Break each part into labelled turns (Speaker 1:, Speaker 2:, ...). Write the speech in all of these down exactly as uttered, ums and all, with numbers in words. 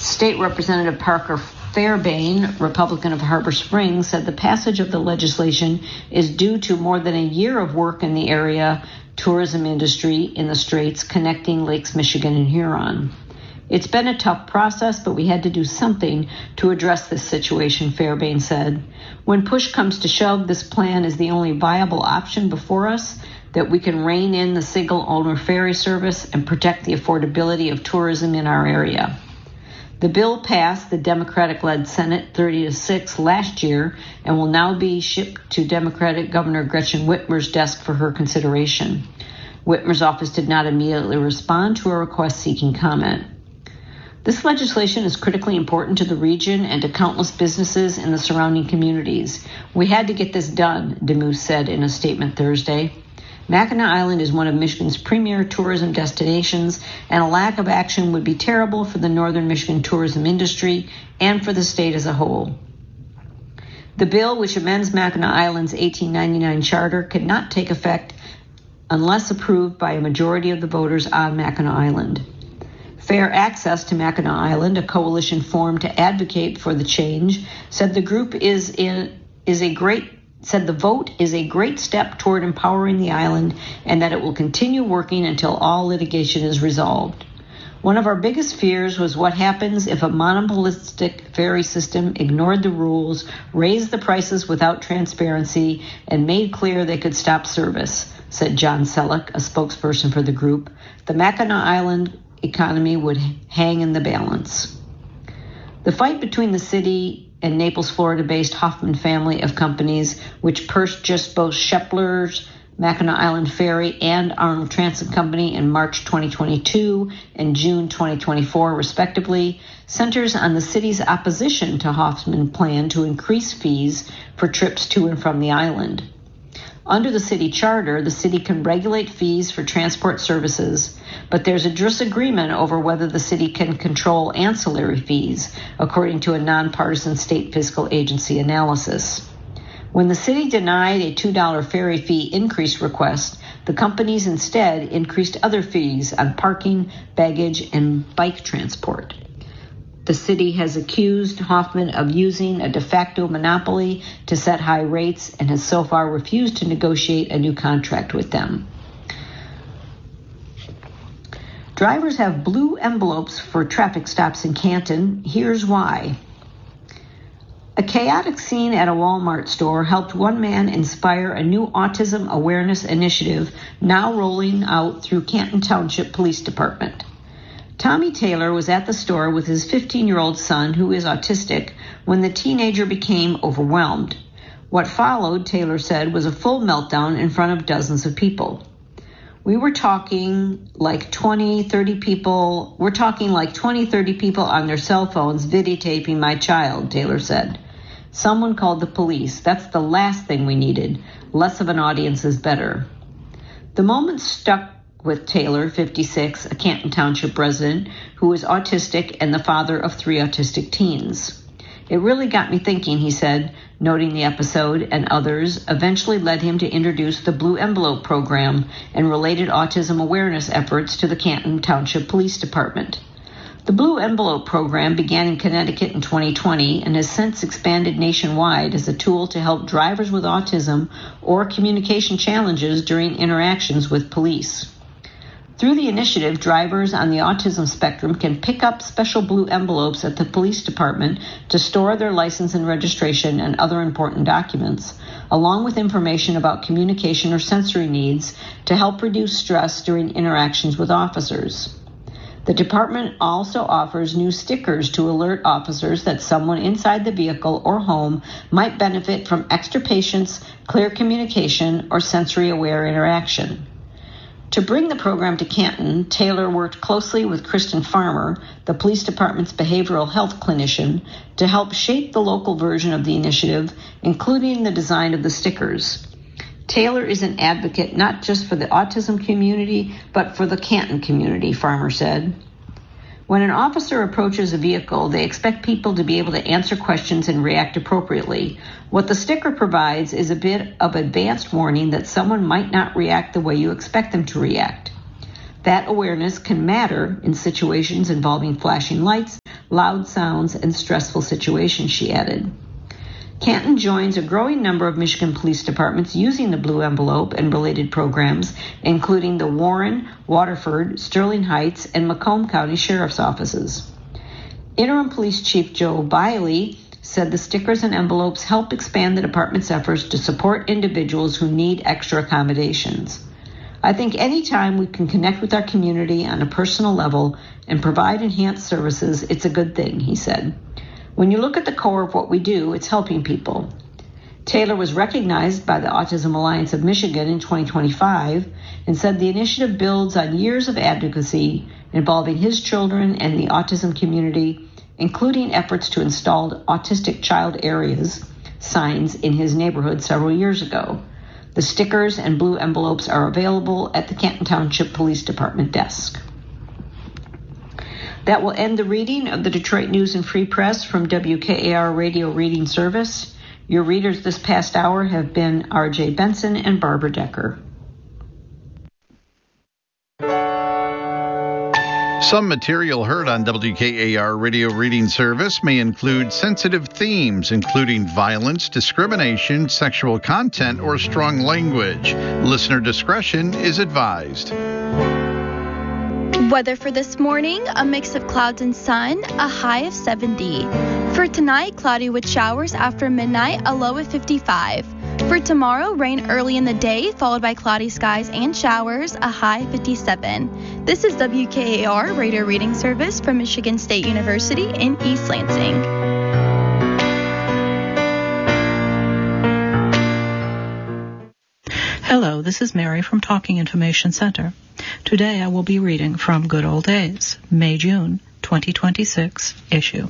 Speaker 1: State Representative Parker Fairbairn, Republican of Harbor Springs, said the passage of the legislation is due to more than a year of work in the area tourism industry in the Straits connecting Lakes Michigan and Huron. It's been a tough process, but we had to do something to address this situation, Fairbairn said. When push comes to shove, this plan is the only viable option before us, that we can rein in the single-owner ferry service and protect the affordability of tourism in our area. The bill passed the Democratic-led Senate thirty to six last year and will now be shipped to Democratic Governor Gretchen Whitmer's desk for her consideration. Whitmer's office did not immediately respond to a request seeking comment. This legislation is critically important to the region and to countless businesses in the surrounding communities. We had to get this done, DeMoose said in a statement Thursday. Mackinac Island is one of Michigan's premier tourism destinations, and a lack of action would be terrible for the northern Michigan tourism industry and for the state as a whole. The bill, which amends Mackinac Island's eighteen ninety-nine charter, could not take effect unless approved by a majority of the voters on Mackinac Island. Fair Access to Mackinac Island, a coalition formed to advocate for the change, said the group is in, is a great said the vote is a great step toward empowering the island and that it will continue working until all litigation is resolved. One of our biggest fears was what happens if a monopolistic ferry system ignored the rules, raised the prices without transparency, and made clear they could stop service, said John Selleck, a spokesperson for the group. The Mackinac Island economy would hang in the balance. The fight between the city and Naples, Florida-based Hoffman family of companies, which purchased both Shepler's Mackinac Island Ferry and Arnold Transit Company in March twenty twenty-two and June twenty twenty-four, respectively, centers on the city's opposition to Hoffman's plan to increase fees for trips to and from the island. Under the city charter, the city can regulate fees for transport services, but there's a disagreement over whether the city can control ancillary fees, according to a nonpartisan state fiscal agency analysis. When the city denied a two dollar ferry fee increase request, the companies instead increased other fees on parking, baggage, and bike transport. The city has accused Hoffman of using a de facto monopoly to set high rates and has so far refused to negotiate a new contract with them. Drivers have blue envelopes for traffic stops in Canton. Here's why. A chaotic scene at a Walmart store helped one man inspire a new autism awareness initiative now rolling out through Canton Township Police Department. Tommy Taylor was at the store with his fifteen-year-old son, who is autistic, when the teenager became overwhelmed. What followed, Taylor said, was a full meltdown in front of dozens of people. We were talking like twenty, thirty people. We're talking like twenty, thirty people on their cell phones videotaping my child, Taylor said. Someone called the police. That's the last thing we needed. Less of an audience is better. The moment stuck with Taylor, fifty-six, a Canton Township resident who is autistic and the father of three autistic teens. It really got me thinking, he said, noting the episode and others eventually led him to introduce the Blue Envelope program and related autism awareness efforts to the Canton Township Police Department. The Blue Envelope program began in Connecticut in twenty twenty and has since expanded nationwide as a tool to help drivers with autism or communication challenges during interactions with police. Through the initiative, drivers on the autism spectrum can pick up special blue envelopes at the police department to store their license and registration and other important documents, along with information about communication or sensory needs to help reduce stress during interactions with officers. The department also offers new stickers to alert officers that someone inside the vehicle or home might benefit from extra patience, clear communication, or sensory-aware interaction. To bring the program to Canton, Taylor worked closely with Kristen Farmer, the police department's behavioral health clinician, to help shape the local version of the initiative, including the design of the stickers. Taylor is an advocate not just for the autism community, but for the Canton community, Farmer said. When an officer approaches a vehicle, they expect people to be able to answer questions and react appropriately. What the sticker provides is a bit of advanced warning that someone might not react the way you expect them to react. That awareness can matter in situations involving flashing lights, loud sounds, and stressful situations, she added. Canton joins a growing number of Michigan police departments using the Blue Envelope and related programs, including the Warren, Waterford, Sterling Heights, and Macomb County Sheriff's Offices. Interim Police Chief Joe Biley said the stickers and envelopes help expand the department's efforts to support individuals who need extra accommodations. I think any time we can connect with our community on a personal level and provide enhanced services, it's a good thing, he said. When you look at the core of what we do, it's helping people. Taylor was recognized by the Autism Alliance of Michigan in twenty twenty-five and said the initiative builds on years of advocacy involving his children and the autism community, including efforts to install autistic child areas signs in his neighborhood several years ago. The stickers and blue envelopes are available at the Canton Township Police Department desk. That will end the reading of the Detroit News and Free Press from W K A R Radio Reading Service. Your readers this past hour have been R J Benson and Barbara Decker.
Speaker 2: Some material heard on W K A R Radio Reading Service may include sensitive themes, including violence, discrimination, sexual content, or strong language. Listener discretion is advised.
Speaker 3: Weather for this morning, a mix of clouds and sun, a high of seventy. For tonight, cloudy with showers after midnight, a low of fifty-five. For tomorrow, rain early in the day, followed by cloudy skies and showers, a high of fifty-seven. This is W K A R Radio Reading Service from Michigan State University in East Lansing.
Speaker 4: Hello, this is Mary from Talking Information Center. Today I will be reading from Good Old Days, May-June twenty twenty-six issue.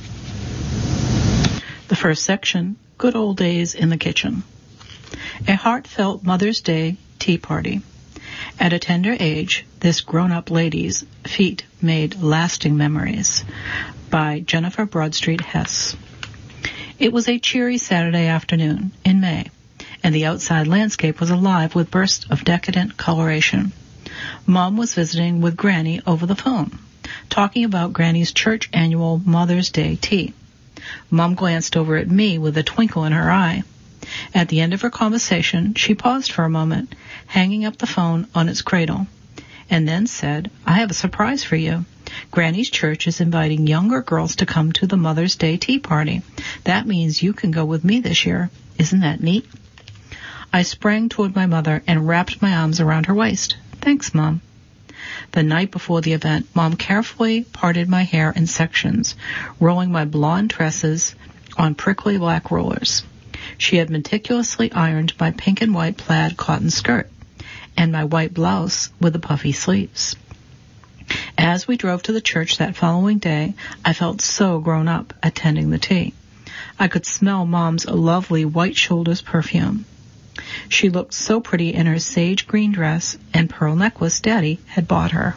Speaker 4: The first section, Good Old Days in the Kitchen. A heartfelt Mother's Day tea party. At a tender age, this grown-up lady's feet made lasting memories. By Jennifer Broadstreet Hess. It was a cheery Saturday afternoon in May, and the outside landscape was alive with bursts of decadent coloration. Mom was visiting with Granny over the phone, talking about Granny's church annual Mother's Day tea. Mom glanced over at me with a twinkle in her eye. At the end of her conversation, she paused for a moment, hanging up the phone on its cradle, and then said, "I have a surprise for you. Granny's church is inviting younger girls to come to the Mother's Day tea party. That means you can go with me this year. Isn't that neat?" I sprang toward my mother and wrapped my arms around her waist. "Thanks, Mom." The night before the event, Mom carefully parted my hair in sections, rolling my blonde tresses on prickly black rollers. She had meticulously ironed my pink and white plaid cotton skirt and my white blouse with the puffy sleeves. As we drove to the church that following day, I felt so grown up attending the tea. I could smell Mom's lovely white shoulders perfume. She looked so pretty in her sage green dress and pearl necklace Daddy had bought her.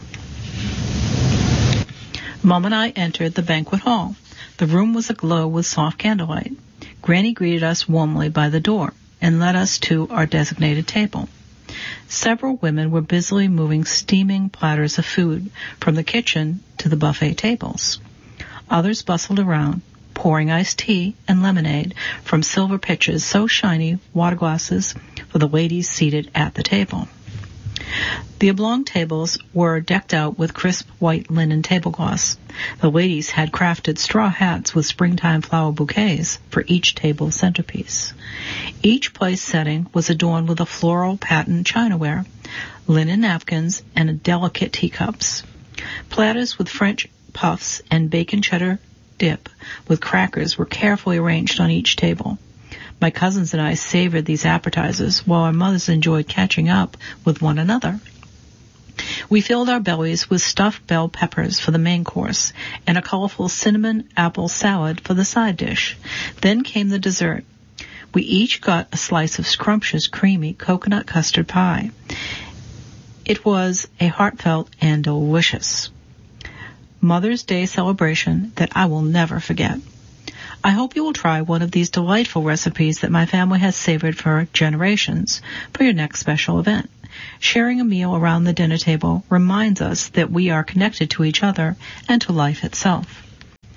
Speaker 4: Mom and I entered the banquet hall. The room was aglow with soft candlelight. Granny greeted us warmly by the door and led us to our designated table. Several women were busily moving steaming platters of food from the kitchen to the buffet tables. Others bustled around, pouring iced tea and lemonade from silver pitchers, so shiny water glasses for the ladies seated at the table. The oblong tables were decked out with crisp white linen tablecloths. The ladies had crafted straw hats with springtime flower bouquets for each table centerpiece. Each place setting was adorned with a floral patterned chinaware, linen napkins, and delicate teacups. Platters with French puffs and bacon cheddar dip with crackers were carefully arranged on each table. My cousins and I savored these appetizers while our mothers enjoyed catching up with one another. We filled our bellies with stuffed bell peppers for the main course and a colorful cinnamon apple salad for the side dish. Then came the dessert. We each got a slice of scrumptious, creamy coconut custard pie. It was a heartfelt and delicious Mother's Day celebration that I will never forget. I hope you will try one of these delightful recipes that my family has savored for generations for your next special event. Sharing a meal around the dinner table reminds us that we are connected to each other and to life itself.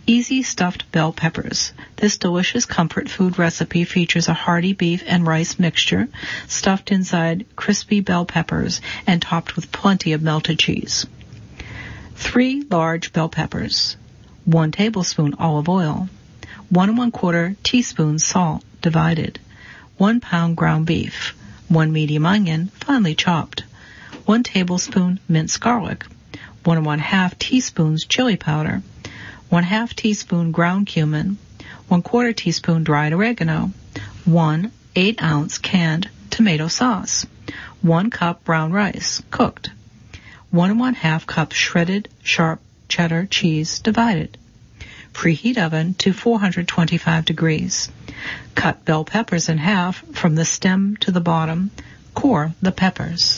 Speaker 4: Easy Stuffed Bell Peppers. This delicious comfort food recipe features a hearty beef and rice mixture stuffed inside crispy bell peppers and topped with plenty of melted cheese. Three large bell peppers, one tablespoon olive oil, one and one quarter teaspoon salt divided, one pound ground beef, one medium onion finely chopped, one tablespoon minced garlic, one and one half teaspoons chili powder, one half teaspoon ground cumin, one quarter teaspoon dried oregano, one eight ounce canned tomato sauce, one cup brown rice cooked, one and one half cup shredded sharp cheddar cheese divided. Preheat oven to four hundred twenty-five degrees. Cut bell peppers in half from the stem to the bottom. Core the peppers.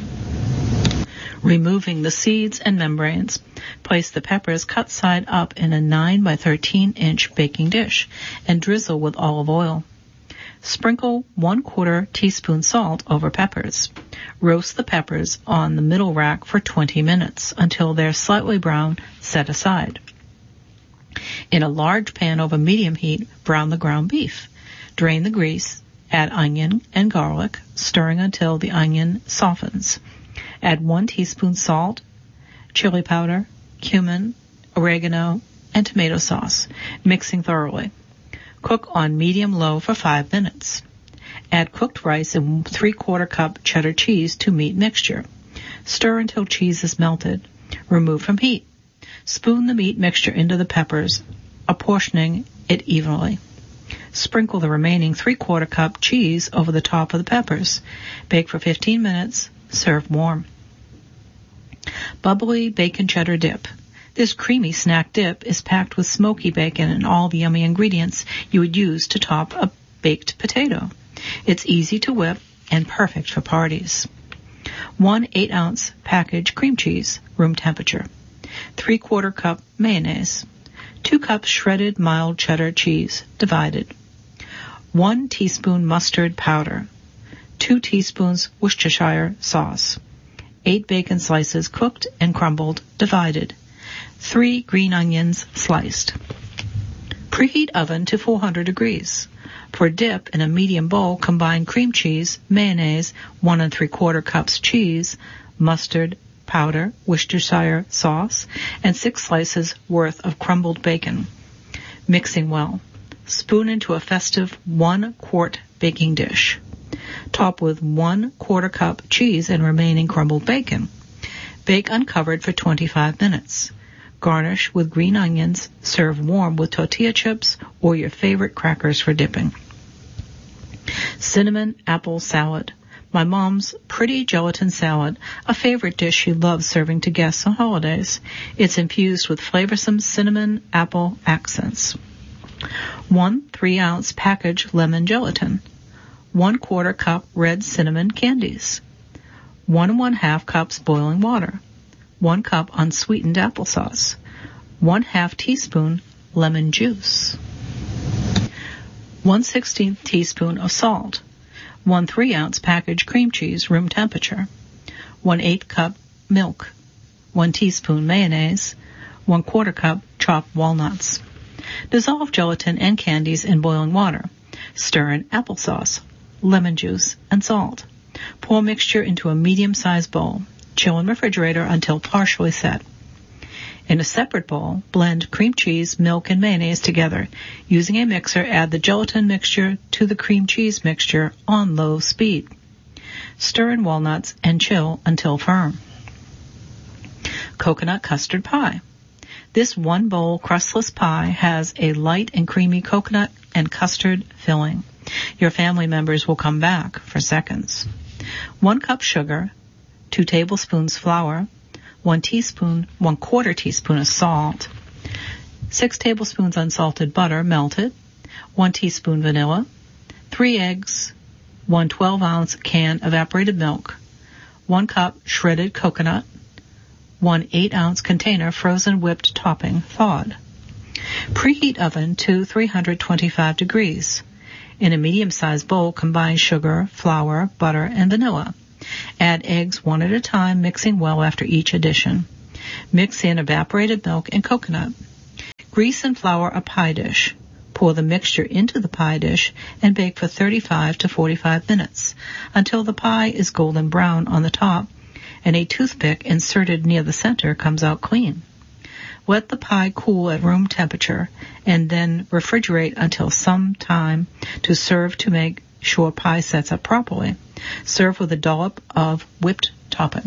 Speaker 4: Removing the seeds and membranes, place the peppers cut side up in a nine by thirteen inch baking dish and drizzle with olive oil. Sprinkle one quarter teaspoon salt over peppers. Roast the peppers on the middle rack for twenty minutes until they're slightly brown. Set aside. In a large pan over medium heat, brown the ground beef. Drain the grease. Add onion and garlic, stirring until the onion softens. Add one teaspoon salt, chili powder, cumin, oregano, and tomato sauce, mixing thoroughly. Cook on medium-low for five minutes. Add cooked rice and three-quarter cup cheddar cheese to meat mixture. Stir until cheese is melted. Remove from heat. Spoon the meat mixture into the peppers, apportioning it evenly. Sprinkle the remaining three-quarter cup cheese over the top of the peppers. Bake for fifteen minutes. Serve warm. Bubbly bacon cheddar dip. This creamy snack dip is packed with smoky bacon and all the yummy ingredients you would use to top a baked potato. It's easy to whip and perfect for parties. One eight ounce package cream cheese, room temperature. Three quarter cup mayonnaise. Two cups shredded mild cheddar cheese, divided. One teaspoon mustard powder. Two teaspoons Worcestershire sauce. Eight bacon slices cooked and crumbled, divided. Three green onions sliced. Preheat oven to four hundred degrees. For dip in a medium bowl, combine cream cheese, mayonnaise, one and three quarter cups cheese, mustard powder, Worcestershire sauce, and six slices worth of crumbled bacon. Mixing well. Spoon into a festive one quart baking dish. Top with one quarter cup cheese and remaining crumbled bacon. Bake uncovered for twenty-five minutes. Garnish with green onions. Serve warm with tortilla chips or your favorite crackers for dipping. Cinnamon apple salad. My mom's pretty gelatin salad, a favorite dish she loves serving to guests on holidays. It's infused with flavorsome cinnamon apple accents. One three ounce package lemon gelatin. One quarter cup red cinnamon candies. One and one half cups boiling water. One cup unsweetened applesauce. One half teaspoon lemon juice. One sixteenth teaspoon of salt. One three ounce package cream cheese, room temperature. One eighth cup milk. One teaspoon mayonnaise. One quarter cup chopped walnuts. Dissolve gelatin and candies in boiling water. Stir in applesauce, lemon juice, and salt. Pour mixture into a medium-sized bowl. Chill in refrigerator until partially set. In a separate bowl, blend cream cheese, milk, and mayonnaise together. Using a mixer, add the gelatin mixture to the cream cheese mixture on low speed. Stir in walnuts and chill until firm. Coconut custard pie. This one bowl crustless pie has a light and creamy coconut and custard filling. Your family members will come back for seconds. One cup sugar, two tablespoons flour, one teaspoon, one quarter teaspoon of salt, six tablespoons unsalted butter melted, one teaspoon vanilla, three eggs, one twelve ounce can evaporated milk, one cup shredded coconut, one eight ounce container frozen whipped topping thawed. Preheat oven to three hundred twenty-five degrees. In a medium-sized bowl, combine sugar, flour, butter, and vanilla. Add eggs one at a time, mixing well after each addition. Mix in evaporated milk and coconut. Grease and flour a pie dish. Pour the mixture into the pie dish and bake for thirty-five to forty-five minutes until the pie is golden brown on the top and a toothpick inserted near the center comes out clean. Let the pie cool at room temperature and then refrigerate until some time to serve to make sure pie sets up properly. Serve with a dollop of whipped topping.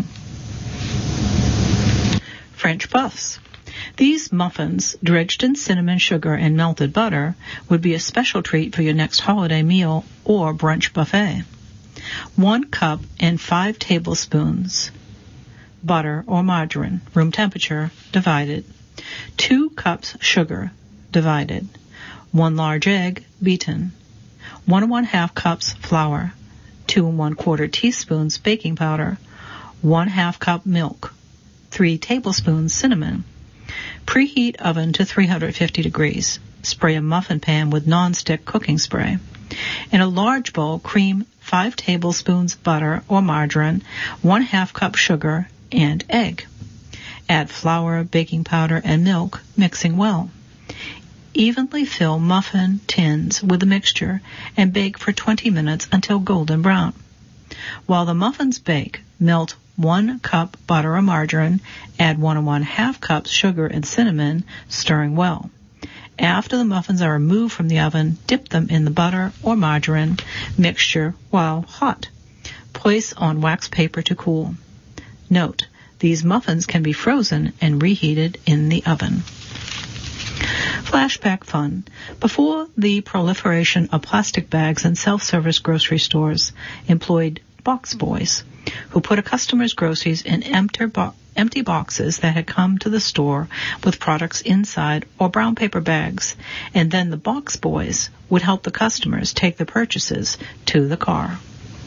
Speaker 4: French puffs. These muffins, dredged in cinnamon, sugar, and melted butter, would be a special treat for your next holiday meal or brunch buffet. One cup and five tablespoons butter or margarine, room temperature, divided. Two cups sugar, divided. One large egg, beaten. One and one half cups flour. Two and one quarter teaspoons baking powder. One half cup milk. Three tablespoons cinnamon. Preheat oven to three hundred fifty degrees. Spray a muffin pan with nonstick cooking spray. In a large bowl, cream five tablespoons butter or margarine, one half cup sugar, and egg. Add flour, baking powder, and milk, mixing well. Evenly fill muffin tins with the mixture and bake for twenty minutes until golden brown. While the muffins bake, melt one cup butter or margarine, add one and one half cups sugar and cinnamon, stirring well. After the muffins are removed from the oven, dip them in the butter or margarine mixture while hot. Place on wax paper to cool. Note, these muffins can be frozen and reheated in the oven. Flashback fun. Before the proliferation of plastic bags in self-service grocery stores employed box boys, who put a customer's groceries in empty, bo- empty boxes that had come to the store with products inside or brown paper bags, and then the box boys would help the customers take the purchases to the car.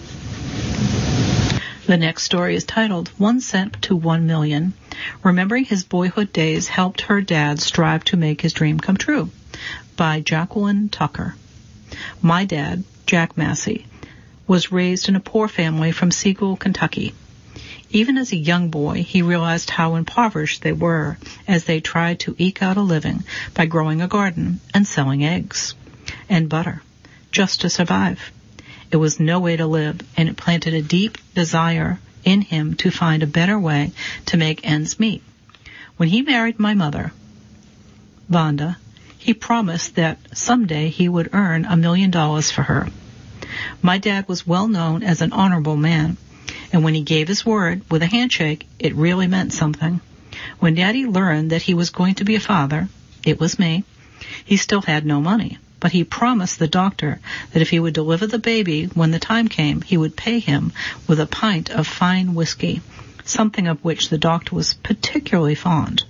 Speaker 4: The next story is titled One Cent to One Million. Remembering his boyhood days helped her dad strive to make his dream come true, by Jacqueline Tucker. My dad, Jack Massey, was raised in a poor family from Siegel, Kentucky. Even as a young boy, he realized how impoverished they were as they tried to eke out a living by growing a garden and selling eggs and butter just to survive. It was no way to live, and it planted a deep desire in him to find a better way to make ends meet. When he married my mother, Vonda, he promised that someday he would earn a million dollars for her. My dad was well known as an honorable man, and when he gave his word with a handshake, it really meant something. When Daddy learned that he was going to be a father, it was me, he still had no money, but he promised the doctor that if he would deliver the baby when the time came, he would pay him with a pint of fine whiskey, something of which the doctor was particularly fond.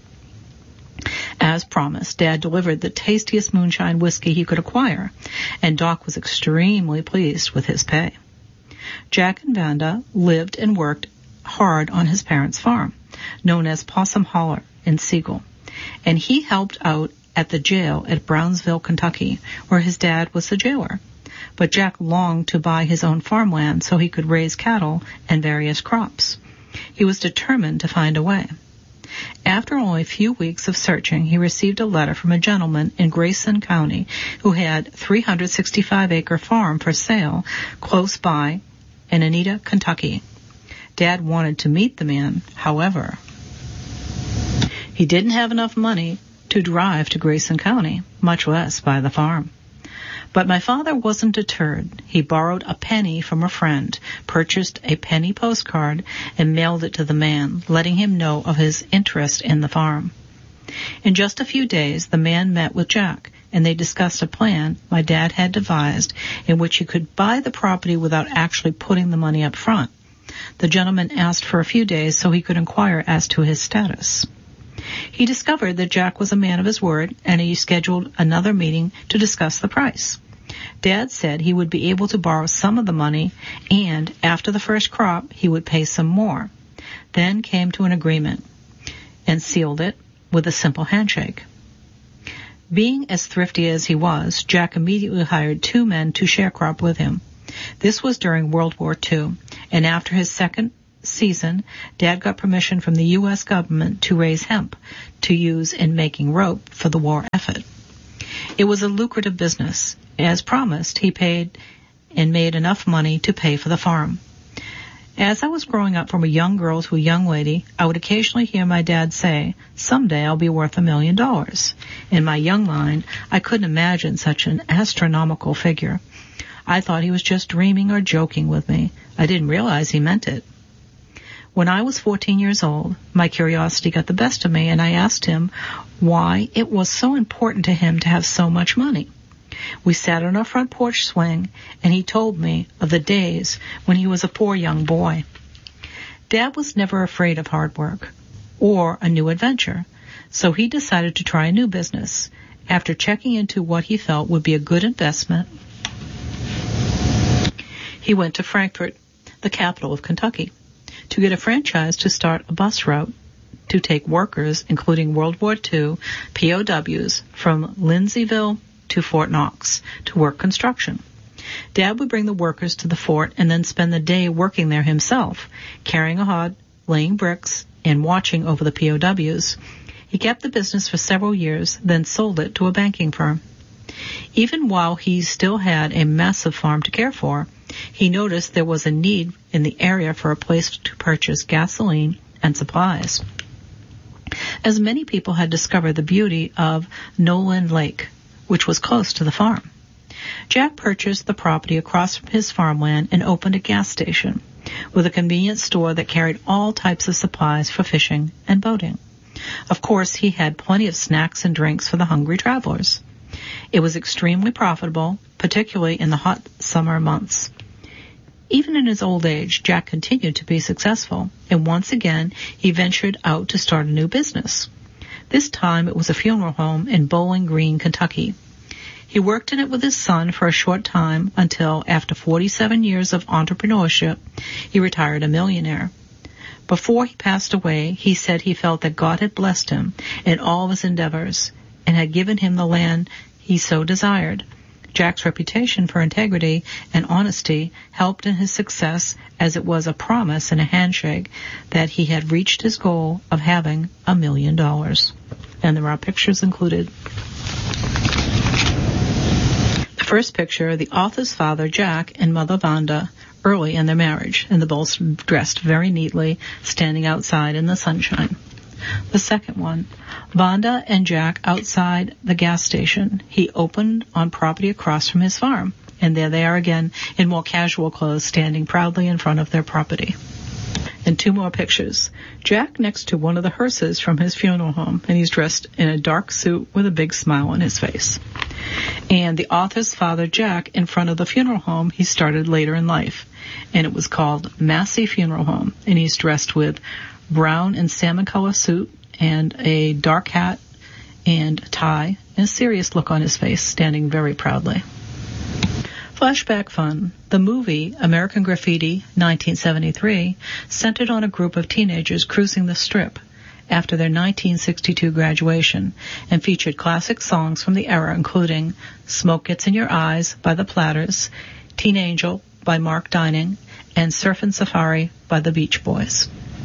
Speaker 4: As promised, Dad delivered the tastiest moonshine whiskey he could acquire, and Doc was extremely pleased with his pay. Jack and Vanda lived and worked hard on his parents' farm, known as Possum Holler in Siegel, and he helped out at the jail at Brownsville, Kentucky, where his dad was the jailer. But Jack longed to buy his own farmland so he could raise cattle and various crops. He was determined to find a way. After only a few weeks of searching, he received a letter from a gentleman in Grayson County who had a three hundred sixty-five acre farm for sale close by in Anita, Kentucky. Dad wanted to meet the man. However, he didn't have enough money to drive to Grayson County, much less buy the farm. But my father wasn't deterred. He borrowed a penny from a friend, purchased a penny postcard, and mailed it to the man, letting him know of his interest in the farm. In just a few days, the man met with Jack, and they discussed a plan my dad had devised in which he could buy the property without actually putting the money up front. The gentleman asked for a few days so he could inquire as to his status. He discovered that Jack was a man of his word, and he scheduled another meeting to discuss the price. Dad said he would be able to borrow some of the money, and after the first crop, he would pay some more. Then came to an agreement and sealed it with a simple handshake. Being as thrifty as he was, Jack immediately hired two men to sharecrop with him. This was during World War Two, and after his second season, Dad got permission from the U S government to raise hemp to use in making rope for the war effort. It was a lucrative business. As promised, he paid and made enough money to pay for the farm. As I was growing up from a young girl to a young lady, I would occasionally hear my dad say, "Someday I'll be worth a million dollars." In my young mind, I couldn't imagine such an astronomical figure. I thought he was just dreaming or joking with me. I didn't realize he meant it. When I was fourteen years old, my curiosity got the best of me, and I asked him why it was so important to him to have so much money. We sat on our front porch swing, and he told me of the days when he was a poor young boy. Dad was never afraid of hard work or a new adventure, so he decided to try a new business. After checking into what he felt would be a good investment, he went to Frankfort, the capital of Kentucky, to get a franchise to start a bus route to take workers, including World War Two P O Ws, from Lindsayville to Fort Knox to work construction. Dad would bring the workers to the fort and then spend the day working there himself, carrying a hod, laying bricks, and watching over the P O Ws. He kept the business for several years, then sold it to a banking firm. Even while he still had a massive farm to care for, he noticed there was a need in the area for a place to purchase gasoline and supplies, as many people had discovered the beauty of Nolan Lake, which was close to the farm. Jack purchased the property across from his farmland and opened a gas station with a convenience store that carried all types of supplies for fishing and boating. Of course, he had plenty of snacks and drinks for the hungry travelers. It was extremely profitable, particularly in the hot summer months. Even in his old age, Jack continued to be successful, and once again he ventured out to start a new business. This time it was a funeral home in Bowling Green, Kentucky. He worked in it with his son for a short time until, after forty-seven years of entrepreneurship, he retired a millionaire. Before he passed away, he said he felt that God had blessed him in all of his endeavors and had given him the land he so desired. Jack's reputation for integrity and honesty helped in his success, as it was a promise and a handshake that he had reached his goal of having a million dollars. And there are pictures included. The first picture, the author's father, Jack, and mother, Vanda, early in their marriage, and they're both dressed very neatly, standing outside in the sunshine. The second one, Vanda and Jack outside the gas station he opened on property across from his farm. And there they are again in more casual clothes, standing proudly in front of their property. And two more pictures. Jack next to one of the hearses from his funeral home, and he's dressed in a dark suit with a big smile on his face. And the author's father, Jack, in front of the funeral home he started later in life. And it was called Massey Funeral Home. And he's dressed with brown and salmon color suit and a dark hat and tie and a serious look on his face, standing very proudly. Flashback fun. The movie American Graffiti, nineteen seventy-three, centered on a group of teenagers cruising the Strip after their nineteen sixty-two graduation and featured classic songs from the era, including Smoke Gets in Your Eyes by the Platters, Teen Angel by Mark Dining, and Surfin' Safari by the Beach Boys.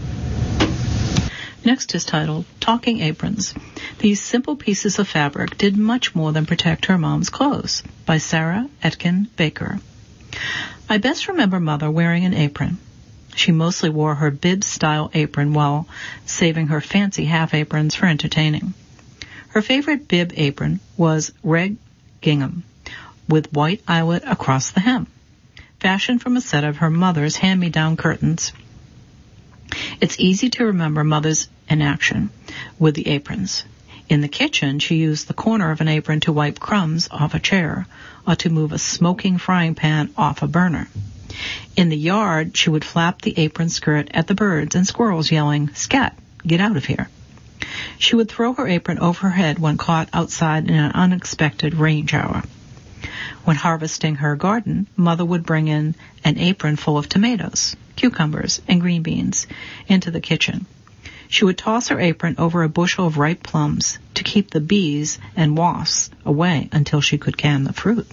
Speaker 4: Next is titled Talking Aprons. These simple pieces of fabric did much more than protect her mom's clothes, by Sarah Etkin Baker. I best remember Mother wearing an apron. She mostly wore her bib-style apron while saving her fancy half-aprons for entertaining. Her favorite bib apron was red gingham, with white eyelet across the hem, fashioned from a set of her mother's hand-me-down curtains. It's easy to remember Mother's in action with the aprons. In the kitchen, she used the corner of an apron to wipe crumbs off a chair or to move a smoking frying pan off a burner. In the yard, she would flap the apron skirt at the birds and squirrels, yelling, "Scat, get out of here." She would throw her apron over her head when caught outside in an unexpected rain shower. When harvesting her garden, Mother would bring in an apron full of tomatoes, cucumbers, and green beans into the kitchen. She would toss her apron over a bushel of ripe plums to keep the bees and wasps away until she could can the fruit.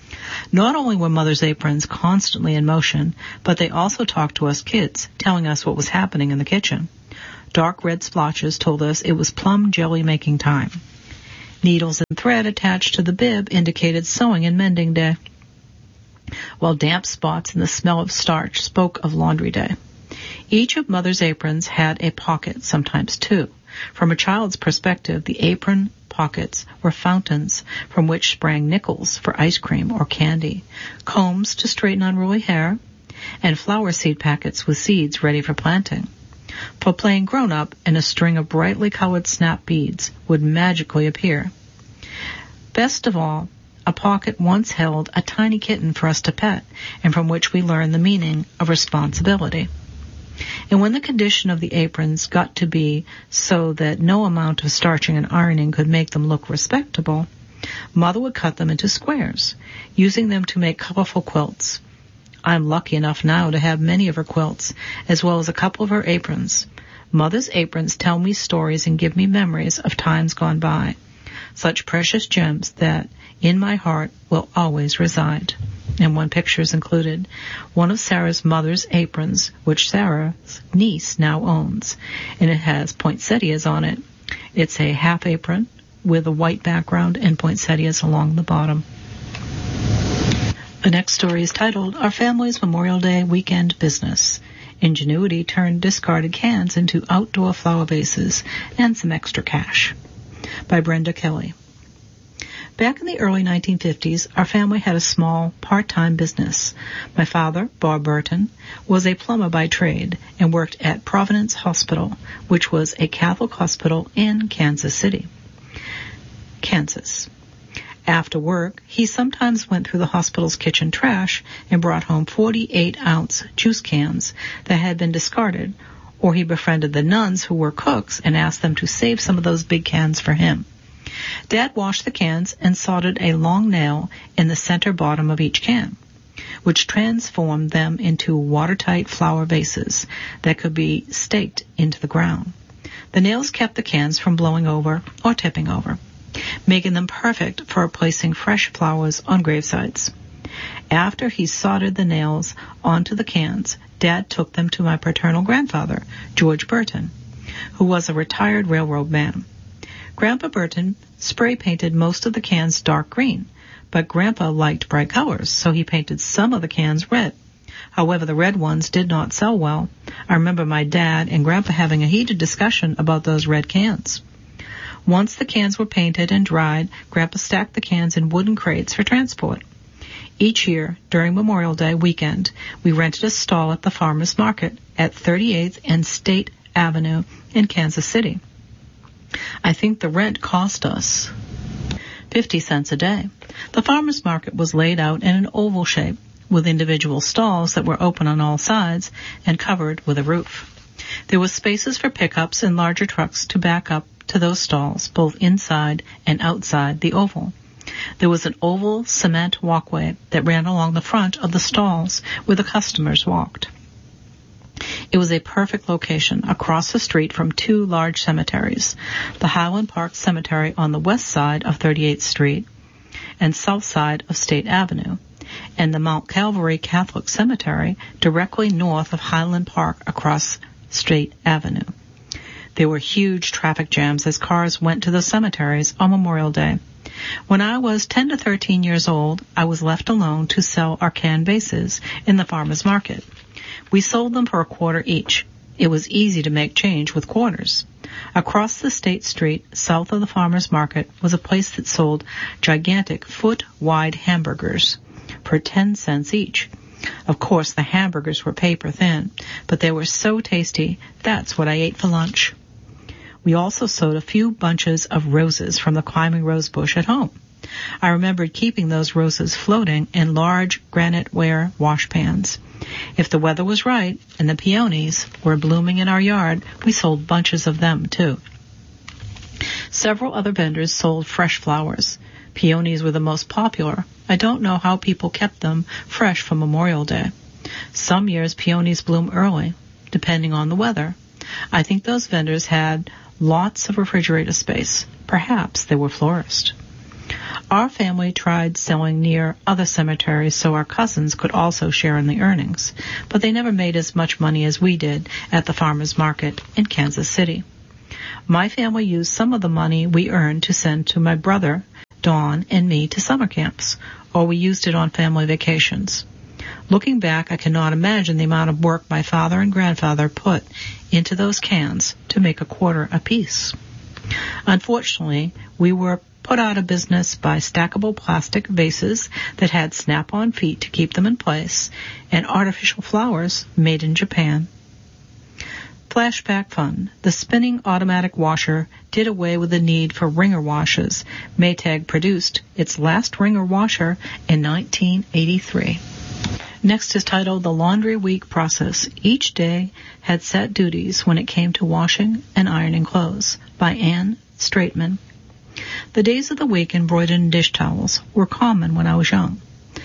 Speaker 4: Not only were Mother's aprons constantly in motion, but they also talked to us kids, telling us what was happening in the kitchen. Dark red splotches told us it was plum jelly making time. Needles and thread attached to the bib indicated sewing and mending day, while damp spots and the smell of starch spoke of laundry day. Each of Mother's aprons had a pocket, sometimes two. From a child's perspective, the apron pockets were fountains from which sprang nickels for ice cream or candy, combs to straighten unruly hair, and flower seed packets with seeds ready for planting. For playing grown-up, and a string of brightly colored snap beads would magically appear. Best of all, a pocket once held a tiny kitten for us to pet, and from which we learned the meaning of responsibility. And when the condition of the aprons got to be so that no amount of starching and ironing could make them look respectable, Mother would cut them into squares, using them to make colorful quilts. I'm lucky enough now to have many of her quilts, as well as a couple of her aprons. Mother's aprons tell me stories and give me memories of times gone by, such precious gems that in my heart will always reside. And one picture is included, one of Sarah's mother's aprons, which Sarah's niece now owns, and it has poinsettias on it. It's a half apron with a white background and poinsettias along the bottom. The next story is titled, Our Family's Memorial Day Weekend Business. Ingenuity turned discarded cans into outdoor flower vases and some extra cash. By Brenda Kelly. Back in the early nineteen fifties, our family had a small, part-time business. My father, Bob Burton, was a plumber by trade and worked at Providence Hospital, which was a Catholic hospital in Kansas City, Kansas. After work, he sometimes went through the hospital's kitchen trash and brought home forty-eight ounce juice cans that had been discarded, or he befriended the nuns who were cooks and asked them to save some of those big cans for him. Dad washed the cans and soldered a long nail in the center bottom of each can, which transformed them into watertight flower vases that could be staked into the ground. The nails kept the cans from blowing over or tipping over, making them perfect for placing fresh flowers on gravesites. After he soldered the nails onto the cans, Dad took them to my paternal grandfather, George Burton, who was a retired railroad man. Grandpa Burton spray painted most of the cans dark green, but Grandpa liked bright colors, so he painted some of the cans red. However, the red ones did not sell well. I remember my dad and Grandpa having a heated discussion about those red cans. Once the cans were painted and dried, Grandpa stacked the cans in wooden crates for transport. Each year, during Memorial Day weekend, we rented a stall at the farmer's market at thirty-eighth and State Avenue in Kansas City. I think the rent cost us fifty cents a day. The farmer's market was laid out in an oval shape with individual stalls that were open on all sides and covered with a roof. There were spaces for pickups and larger trucks to back up to those stalls, both inside and outside the oval. There was an oval cement walkway that ran along the front of the stalls where the customers walked. It was a perfect location across the street from two large cemeteries, the Highland Park Cemetery on the west side of thirty-eighth Street and south side of State Avenue, and the Mount Calvary Catholic Cemetery directly north of Highland Park across State Avenue. There were huge traffic jams as cars went to the cemeteries on Memorial Day. When I was ten to thirteen years old, I was left alone to sell our can vases in the farmer's market. We sold them for a quarter each. It was easy to make change with quarters. Across the State Street, south of the farmer's market, was a place that sold gigantic foot-wide hamburgers for ten cents each. Of course, the hamburgers were paper thin, but they were so tasty, that's what I ate for lunch. We also sowed a few bunches of roses from the climbing rose bush at home. I remembered keeping those roses floating in large granite-ware washpans. If the weather was right and the peonies were blooming in our yard, we sold bunches of them, too. Several other vendors sold fresh flowers. Peonies were the most popular. I don't know how people kept them fresh for Memorial Day. Some years peonies bloom early, depending on the weather. I think those vendors had lots of refrigerator space. Perhaps they were florists. Our family tried selling near other cemeteries so our cousins could also share in the earnings, but they never made as much money as we did at the farmers market in Kansas City. My family used some of the money we earned to send to my brother, Don, and me to summer camps, or we used it on family vacations. Looking back, I cannot imagine the amount of work my father and grandfather put into those cans to make a quarter apiece. Unfortunately, we were put out of business by stackable plastic vases that had snap-on feet to keep them in place, and artificial flowers made in Japan. Flashback fun. The spinning automatic washer did away with the need for wringer washers. Maytag produced its last wringer washer in nineteen eighty-three. Next is titled The Laundry Week Process. Each day had set duties when it came to washing and ironing clothes, by Anne Straitman. The days of the week embroidered in dish towels were common when I was young.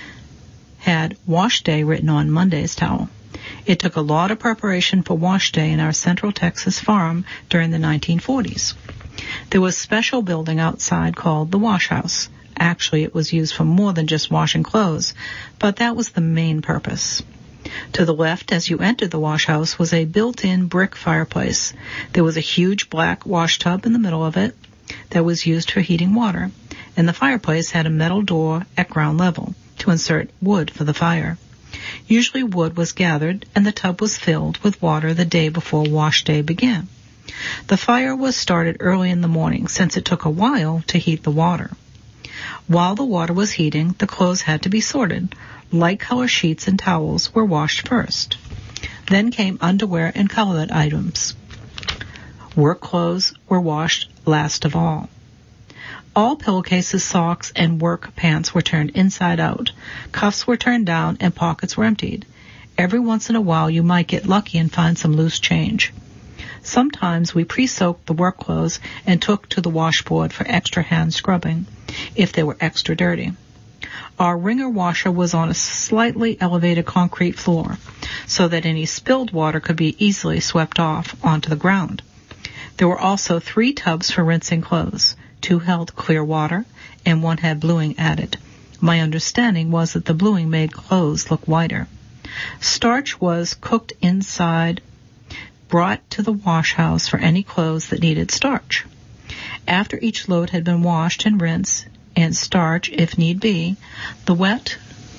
Speaker 4: Had wash day written on Monday's towel. It took a lot of preparation for wash day in our Central Texas farm during the nineteen forties. There was a special building outside called the wash house. Actually, it was used for more than just washing clothes, but that was the main purpose. To the left, as you entered the wash house, was a built-in brick fireplace. There was a huge black wash tub in the middle of it that was used for heating water, and the fireplace had a metal door at ground level to insert wood for the fire. Usually wood was gathered, and the tub was filled with water the day before wash day began. The fire was started early in the morning, since it took a while to heat the water. While the water was heating, the clothes had to be sorted. Light color sheets and towels were washed first. Then came underwear and colored items. Work clothes were washed last of all. All pillowcases, socks, and work pants were turned inside out. Cuffs were turned down and pockets were emptied. Every once in a while you might get lucky and find some loose change. Sometimes we pre-soaked the work clothes and took to the washboard for extra hand scrubbing, if they were extra dirty. Our wringer washer was on a slightly elevated concrete floor, so that any spilled water could be easily swept off onto the ground. There were also three tubs for rinsing clothes. Two held clear water, and one had bluing added. My understanding was that the bluing made clothes look whiter. Starch was cooked inside, brought to the wash house for any clothes that needed starch. After each load had been washed and rinsed, and starch, if need be, the wet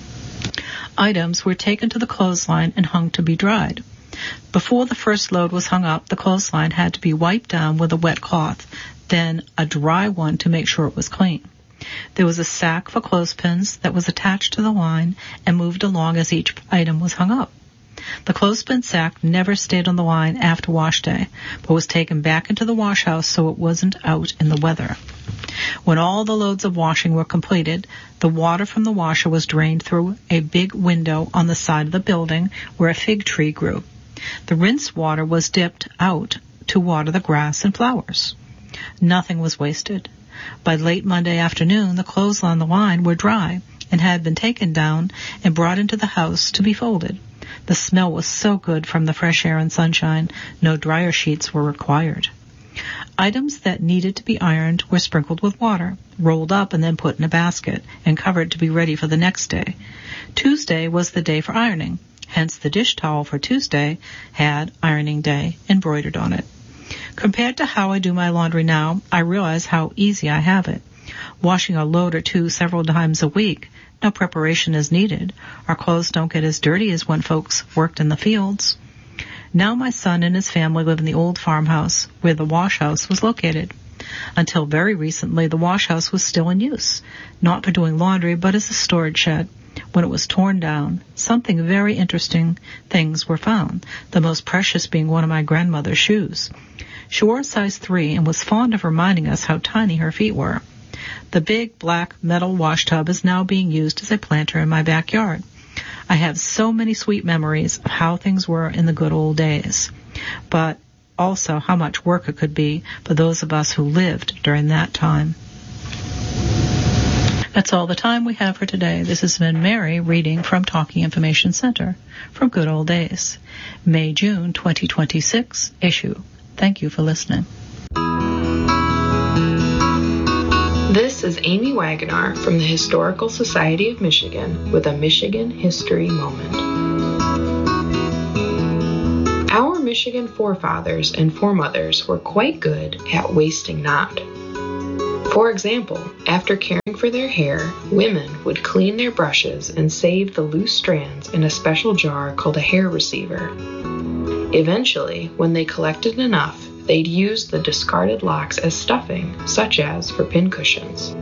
Speaker 4: items were taken to the clothesline and hung to be dried. Before the first load was hung up, the clothesline had to be wiped down with a wet cloth, then a dry one to make sure it was clean. There was a sack for clothespins that was attached to the line and moved along as each item was hung up. The clothespin sack never stayed on the line after wash day, but was taken back into the wash house so it wasn't out in the weather. When all the loads of washing were completed, the water from the washer was drained through a big window on the side of the building where a fig tree grew. The rinsed water was dipped out to water the grass and flowers. Nothing was wasted. By late Monday afternoon, the clothes on the line were dry and had been taken down and brought into the house to be folded. The smell was so good from the fresh air and sunshine, no dryer sheets were required. Items that needed to be ironed were sprinkled with water, rolled up and then put in a basket, and covered to be ready for the next day. Tuesday was the day for ironing, hence the dish towel for Tuesday had ironing day embroidered on it. Compared to how I do my laundry now, I realize how easy I have it. Washing a load or two several times a week, no preparation is needed. Our clothes don't get as dirty as when folks worked in the fields. Now my son and his family live in the old farmhouse where the wash house was located. Until very recently, the wash house was still in use, not for doing laundry, but as a storage shed. When it was torn down, something very interesting things were found, the most precious being one of my grandmother's shoes. She wore a size three and was fond of reminding us how tiny her feet were. The big black metal wash tub is now being used as a planter in my backyard. I have so many sweet memories of how things were in the good old days, but also how much work it could be for those of us who lived during that time. That's all the time we have for today. This has been Mary reading from Talking Information Center from Good Old Days, May June twenty twenty-six issue. Thank you for listening.
Speaker 5: This is Amy Wagonar from the Historical Society of Michigan with a Michigan History Moment. Our Michigan forefathers and foremothers were quite good at wasting not. For example, after caring for their hair, women would clean their brushes and save the loose strands in a special jar called a hair receiver. Eventually, when they collected enough, they'd use the discarded locks as stuffing, such as for pincushions.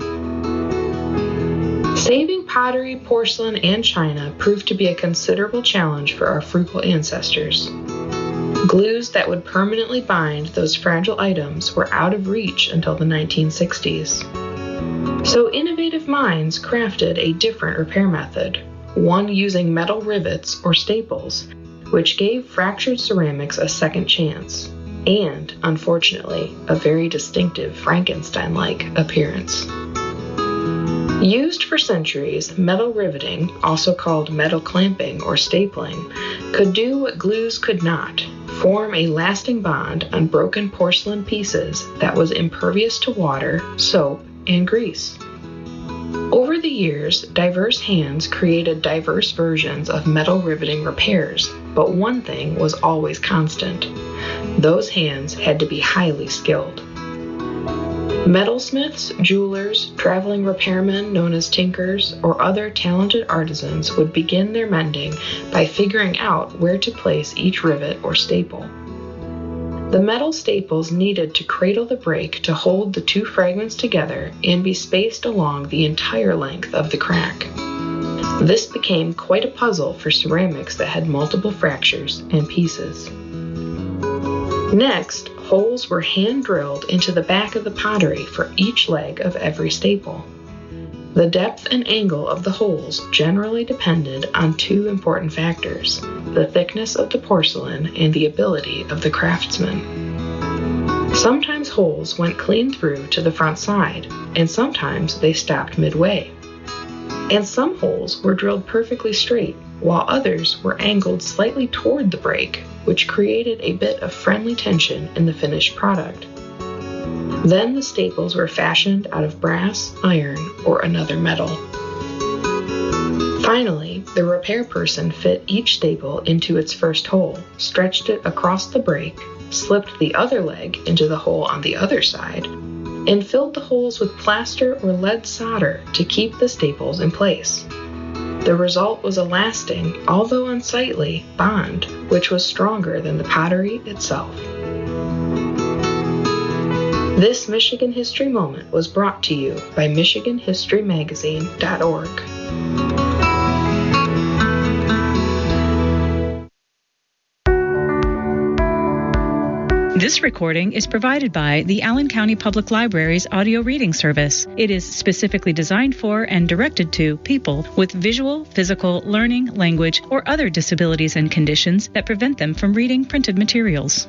Speaker 5: Saving pottery, porcelain, and china proved to be a considerable challenge for our frugal ancestors. Glues that would permanently bind those fragile items were out of reach until the nineteen sixties. So innovative minds crafted a different repair method, one using metal rivets or staples, which gave fractured ceramics a second chance. And, unfortunately, a very distinctive Frankenstein-like appearance. Used for centuries, metal riveting, also called metal clamping or stapling, could do what glues could not, form a lasting bond on broken porcelain pieces that was impervious to water, soap, and grease. Over the years, diverse hands created diverse versions of metal riveting repairs, but one thing was always constant. Those hands had to be highly skilled. Metalsmiths, jewelers, traveling repairmen known as tinkers, or other talented artisans would begin their mending by figuring out where to place each rivet or staple. The metal staples needed to cradle the break to hold the two fragments together and be spaced along the entire length of the crack. This became quite a puzzle for ceramics that had multiple fractures and pieces. Next, holes were hand-drilled into the back of the pottery for each leg of every staple. The depth and angle of the holes generally depended on two important factors, the thickness of the porcelain and the ability of the craftsman. Sometimes holes went clean through to the front side, and sometimes they stopped midway. And some holes were drilled perfectly straight, while others were angled slightly toward the break, which created a bit of friendly tension in the finished product. Then the staples were fashioned out of brass, iron, or another metal. Finally, the repair person fit each staple into its first hole, stretched it across the break, slipped the other leg into the hole on the other side, and filled the holes with plaster or lead solder to keep the staples in place. The result was a lasting, although unsightly, bond, which was stronger than the pottery itself. This Michigan History Moment was brought to you by Michigan History Magazine dot org.
Speaker 6: This recording is provided by the Allen County Public Library's audio reading service. It is specifically designed for and directed to people with visual, physical, learning, language, or other disabilities and conditions that prevent them from reading printed materials.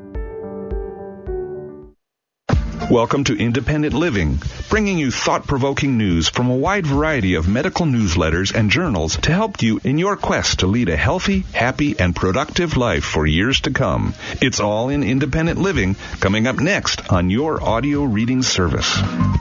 Speaker 7: Welcome to Independent Living, bringing you thought-provoking news from a wide variety of medical newsletters and journals to help you in your quest to lead a healthy, happy, and productive life for years to come. It's all in Independent Living, coming up next on your audio reading service.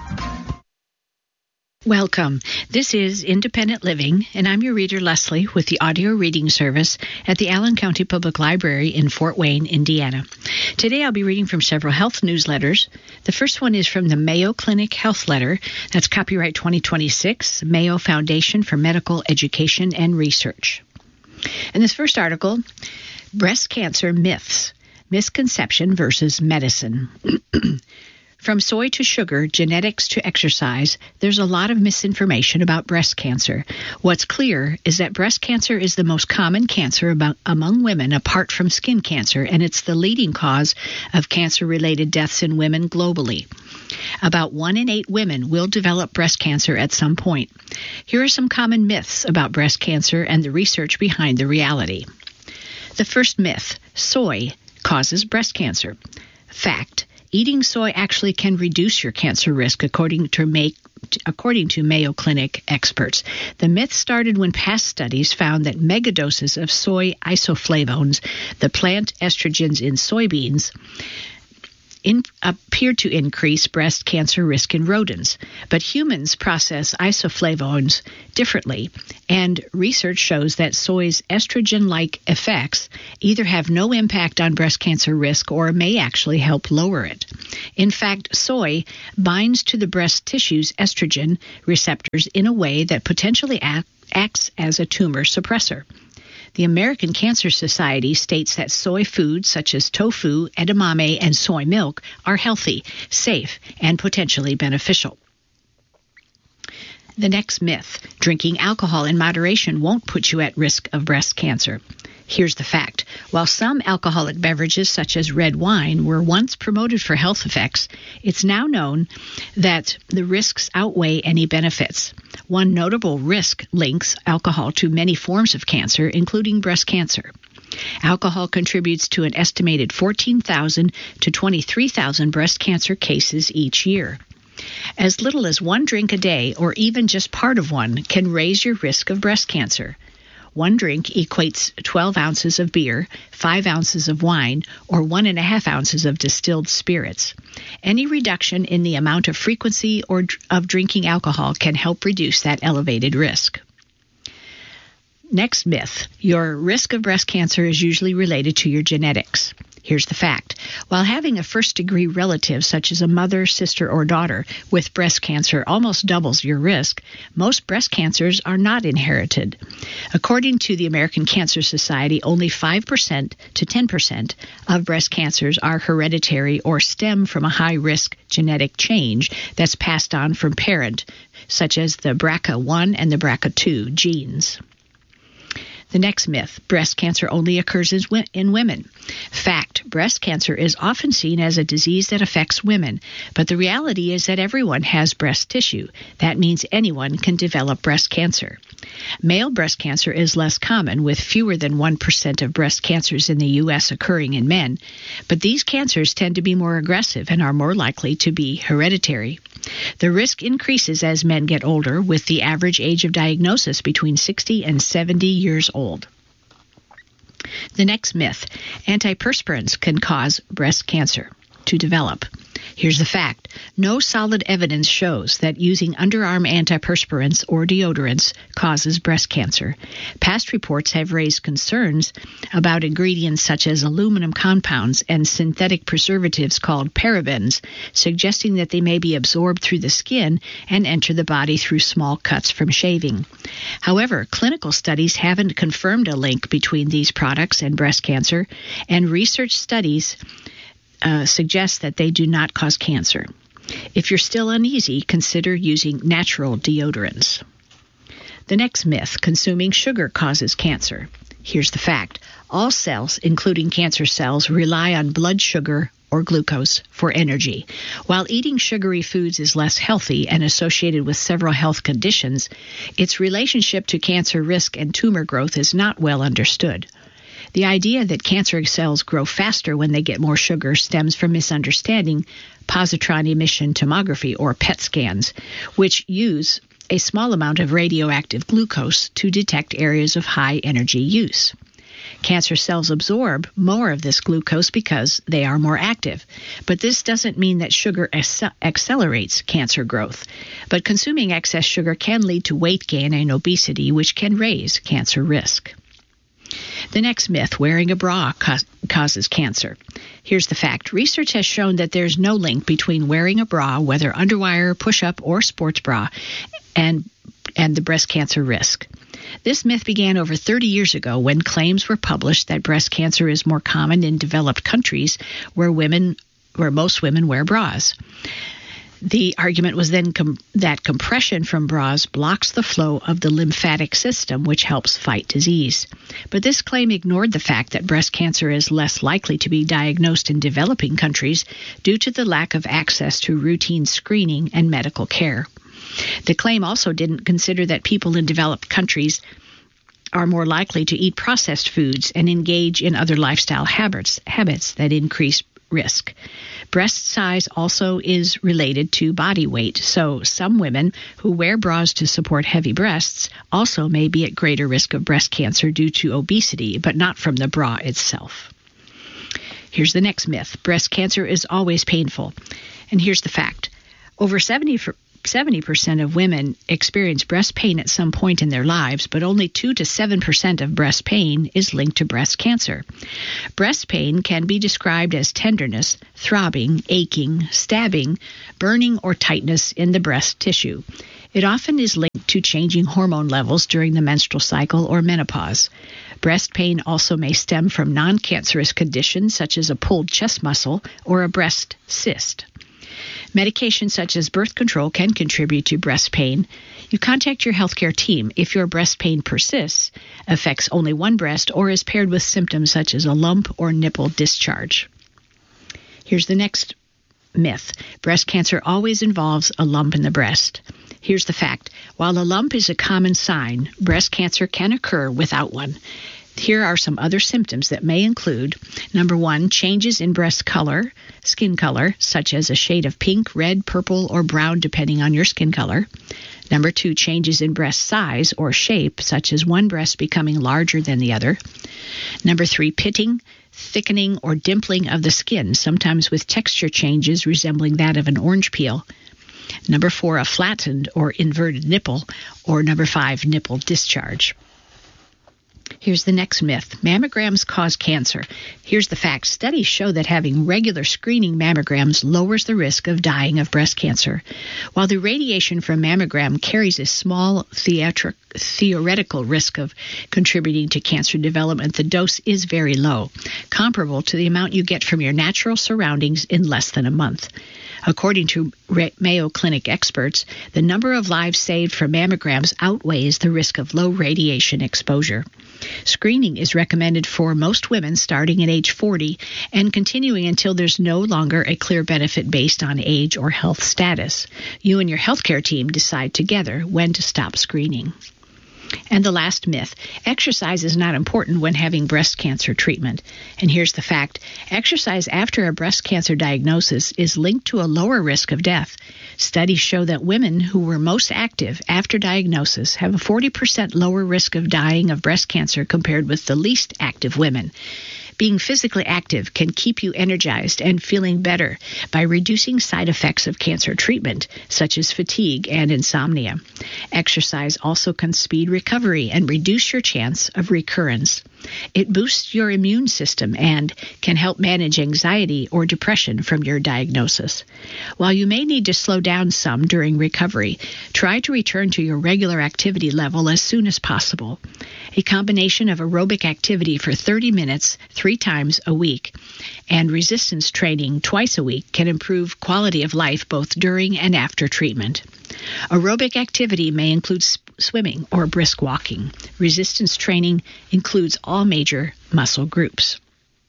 Speaker 8: Welcome. This is Independent Living, and I'm your reader, Leslie, with the audio reading service at the Allen County Public Library in Fort Wayne, Indiana. Today I'll be reading from several health newsletters. The first one is from the Mayo Clinic Health Letter. That's copyright twenty twenty-six, Mayo Foundation for Medical Education and Research. In this first article, Breast Cancer Myths, Misconception versus Medicine. From soy to sugar, genetics to exercise, there's a lot of misinformation about breast cancer. What's clear is that breast cancer is the most common cancer about, among women apart from skin cancer, and it's the leading cause of cancer-related deaths in women globally. About one in eight women will develop breast cancer at some point. Here are some common myths about breast cancer and the research behind the reality. The first myth, soy causes breast cancer. Fact. Eating soy actually can reduce your cancer risk, according to, May, according to Mayo Clinic experts. The myth started when past studies found that megadoses of soy isoflavones, the plant estrogens in soybeans, in, appear to increase breast cancer risk in rodents, but humans process isoflavones differently, and research shows that soy's estrogen-like effects either have no impact on breast cancer risk or may actually help lower it. In fact, soy binds to the breast tissue's estrogen receptors in a way that potentially act, acts as a tumor suppressor. The American Cancer Society states that soy foods such as tofu, edamame, and soy milk are healthy, safe, and potentially beneficial. The next myth: drinking alcohol in moderation won't put you at risk of breast cancer. Here's the fact. While some alcoholic beverages, such as red wine, were once promoted for health effects, it's now known that the risks outweigh any benefits. One notable risk links alcohol to many forms of cancer, including breast cancer. Alcohol contributes to an estimated fourteen thousand to twenty-three thousand breast cancer cases each year. As little as one drink a day, or even just part of one, can raise your risk of breast cancer. One drink equates twelve ounces of beer, five ounces of wine, or one and a half ounces of distilled spirits. Any reduction in the amount of frequency or of drinking alcohol can help reduce that elevated risk. Next myth: your risk of breast cancer is usually related to your genetics. Here's the fact. While having a first-degree relative, such as a mother, sister, or daughter, with breast cancer almost doubles your risk, most breast cancers are not inherited. According to the American Cancer Society, only five percent to ten percent of breast cancers are hereditary or stem from a high-risk genetic change that's passed on from parent, such as the B R C A one and the B R C A two genes. The next myth: breast cancer only occurs in women. Fact: breast cancer is often seen as a disease that affects women, but the reality is that everyone has breast tissue. That means anyone can develop breast cancer. Male breast cancer is less common, with fewer than one percent of breast cancers in the U S occurring in men, but these cancers tend to be more aggressive and are more likely to be hereditary. The risk increases as men get older, with the average age of diagnosis between sixty and seventy years old. The next myth: antiperspirants can cause breast cancer to develop. Here's the fact. No solid evidence shows that using underarm antiperspirants or deodorants causes breast cancer. Past reports have raised concerns about ingredients such as aluminum compounds and synthetic preservatives called parabens, suggesting that they may be absorbed through the skin and enter the body through small cuts from shaving. However, clinical studies haven't confirmed a link between these products and breast cancer, and research studies Uh, suggests that they do not cause cancer. If you're still uneasy, consider using natural deodorants. The next myth: consuming sugar causes cancer. Here's the fact. All cells, including cancer cells, rely on blood sugar or glucose for energy. While eating sugary foods is less healthy and associated with several health conditions, its relationship to cancer risk and tumor growth is not well understood. The idea that cancer cells grow faster when they get more sugar stems from misunderstanding positron emission tomography, or P E T scans, which use a small amount of radioactive glucose to detect areas of high energy use. Cancer cells absorb more of this glucose because they are more active, but this doesn't mean that sugar ac- accelerates cancer growth. But consuming excess sugar can lead to weight gain and obesity, which can raise cancer risk. The next myth: wearing a bra ca- causes cancer. Here's the fact. Research has shown that there's no link between wearing a bra, whether underwire, push-up, or sports bra, and, and the breast cancer risk. This myth began over thirty years ago when claims were published that breast cancer is more common in developed countries where women, where most women wear bras. The argument was then com- that compression from bras blocks the flow of the lymphatic system, which helps fight disease. But this claim ignored the fact that breast cancer is less likely to be diagnosed in developing countries due to the lack of access to routine screening and medical care. The claim also didn't consider that people in developed countries are more likely to eat processed foods and engage in other lifestyle habits, habits that increase risk. Breast size also is related to body weight, so some women who wear bras to support heavy breasts also may be at greater risk of breast cancer due to obesity, but not from the bra itself. Here's the next myth. Breast cancer is always painful. And here's the fact. Over seventy percent of women experience breast pain at some point in their lives, but only two to seven percent of breast pain is linked to breast cancer. Breast pain can be described as tenderness, throbbing, aching, stabbing, burning, or tightness in the breast tissue. It often is linked to changing hormone levels during the menstrual cycle or menopause. Breast pain also may stem from non-cancerous conditions such as a pulled chest muscle or a breast cyst. Medications such as birth control can contribute to breast pain. You contact your healthcare team if your breast pain persists, affects only one breast, or is paired with symptoms such as a lump or nipple discharge. Here's the next myth. Breast cancer always involves a lump in the breast. Here's the fact. While a lump is a common sign, breast cancer can occur without one. Here are some other symptoms that may include, number one, changes in breast color, skin color, such as a shade of pink, red, purple, or brown, depending on your skin color. Number two, changes in breast size or shape, such as one breast becoming larger than the other. Number three, pitting, thickening, or dimpling of the skin, sometimes with texture changes resembling that of an orange peel. Number four, a flattened or inverted nipple. Or number five, nipple discharge. Here's the next myth. Mammograms cause cancer. Here's the fact. Studies show that having regular screening mammograms lowers the risk of dying of breast cancer. While the radiation from mammogram carries a small theatric, theoretical risk of contributing to cancer development, the dose is very low, comparable to the amount you get from your natural surroundings in less than a month. According to Mayo Clinic experts, the number of lives saved from mammograms outweighs the risk of low radiation exposure. Screening is recommended for most women starting at age forty and continuing until there's no longer a clear benefit based on age or health status. You and your healthcare team decide together when to stop screening. And the last myth, exercise is not important when having breast cancer treatment. And here's the fact. Exercise after a breast cancer diagnosis is linked to a lower risk of death. Studies show that women who were most active after diagnosis have a forty percent lower risk of dying of breast cancer compared with the least active women. Being physically active can keep you energized and feeling better by reducing side effects of cancer treatment, such as fatigue and insomnia. Exercise also can speed recovery and reduce your chance of recurrence. It boosts your immune system and can help manage anxiety or depression from your diagnosis. While you may need to slow down some during recovery, try to return to your regular activity level as soon as possible. A combination of aerobic activity for thirty minutes three times a week and resistance training twice a week can improve quality of life both during and after treatment. Aerobic activity may include swimming or brisk walking. Resistance training includes all major muscle groups.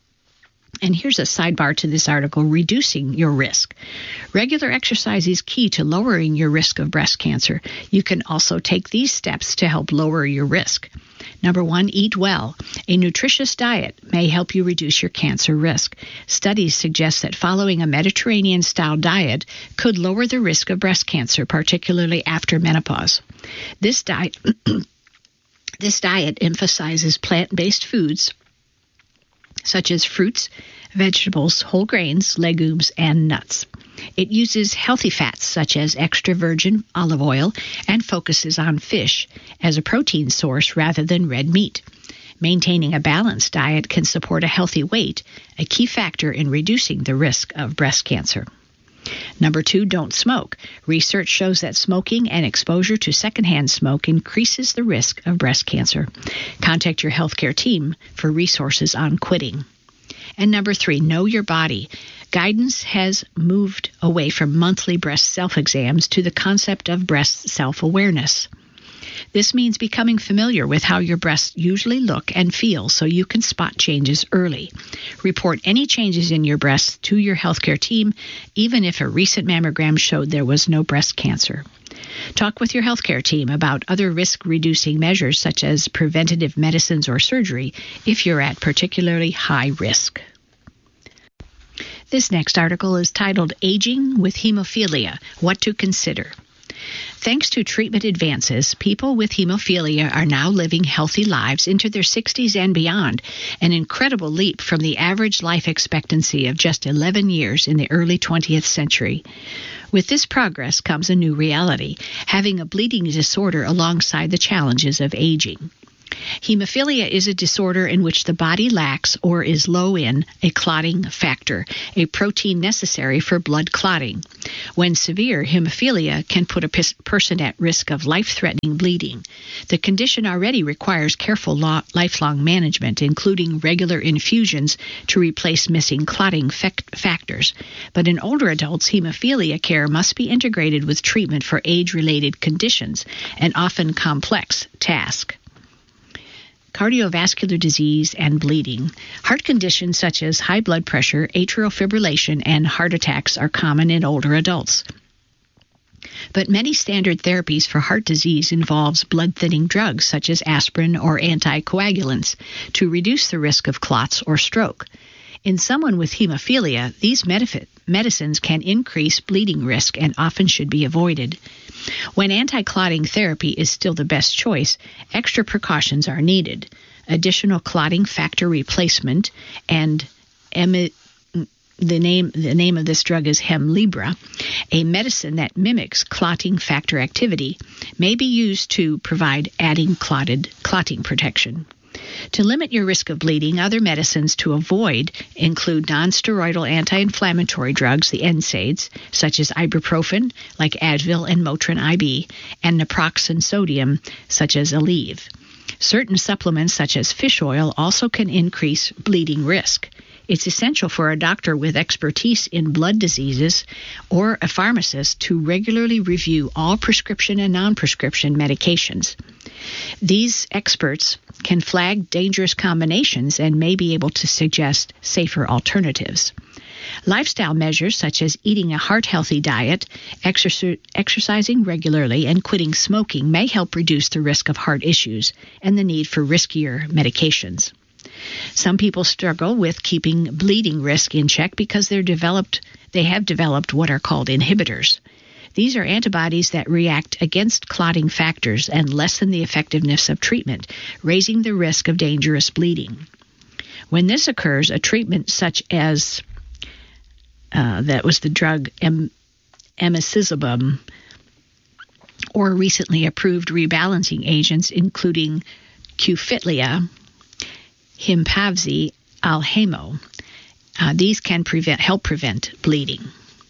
Speaker 8: And here's a sidebar to this article, reducing your risk. Regular exercise is key to lowering your risk of breast cancer. You can also take these steps to help lower your risk. Number one, eat well. A nutritious diet may help you reduce your cancer risk. Studies suggest that following a Mediterranean-style diet could lower the risk of breast cancer, particularly after menopause. This diet, this diet emphasizes plant-based foods such as fruits, vegetables, whole grains, legumes, and nuts. It uses healthy fats such as extra virgin olive oil and focuses on fish as a protein source rather than red meat. Maintaining a balanced diet can support a healthy weight, a key factor in reducing the risk of breast cancer. Number two, don't smoke. Research shows that smoking and exposure to secondhand smoke increases the risk of breast cancer. Contact your healthcare team for resources on quitting. And number three, know your body. Guidance has moved away from monthly breast self-exams to the concept of breast self-awareness. This means becoming familiar with how your breasts usually look and feel so you can spot changes early. Report any changes in your breasts to your healthcare team, even if a recent mammogram showed there was no breast cancer. Talk with your healthcare team about other risk-reducing measures such as preventative medicines or surgery if you're at particularly high risk. This next article is titled Aging with Hemophilia, What to Consider. Thanks to treatment advances, people with hemophilia are now living healthy lives into their sixties and beyond, an incredible leap from the average life expectancy of just eleven years in the early twentieth century. With this progress comes a new reality, having a bleeding disorder alongside the challenges of aging. Hemophilia is a disorder in which the body lacks or is low in a clotting factor, a protein necessary for blood clotting. When severe, hemophilia can put a person at risk of life-threatening bleeding. The condition already requires careful lo- lifelong management, including regular infusions to replace missing clotting fact- factors. But in older adults, hemophilia care must be integrated with treatment for age-related conditions, an often complex task. Cardiovascular disease and bleeding. Heart conditions such as high blood pressure, atrial fibrillation, and heart attacks are common in older adults. But many standard therapies for heart disease involves blood-thinning drugs such as aspirin or anticoagulants to reduce the risk of clots or stroke. In someone with hemophilia, these medif- medicines can increase bleeding risk and often should be avoided. When anti-clotting therapy is still the best choice, extra precautions are needed. Additional clotting factor replacement and emi- the name the name of this drug is Hemlibra, a medicine that mimics clotting factor activity, may be used to provide adding clotted clotting protection. To limit your risk of bleeding, other medicines to avoid include nonsteroidal anti-inflammatory drugs, the N SAIDs, such as ibuprofen, like Advil and Motrin I B, and naproxen sodium, such as Aleve. Certain supplements, such as fish oil, also can increase bleeding risk. It's essential for a doctor with expertise in blood diseases or a pharmacist to regularly review all prescription and non-prescription medications. These experts can flag dangerous combinations and may be able to suggest safer alternatives. Lifestyle measures such as eating a heart-healthy diet, exercise, exercising regularly, and quitting smoking may help reduce the risk of heart issues and the need for riskier medications. Some people struggle with keeping bleeding risk in check because they're developed, they have developed what are called inhibitors. These are antibodies that react against clotting factors and lessen the effectiveness of treatment, raising the risk of dangerous bleeding. When this occurs, a treatment such as uh, that was the drug em- emicizumab or recently approved rebalancing agents, including Qfitlia, Himpavzi, Alhemo. Uh, these can prevent, help prevent bleeding.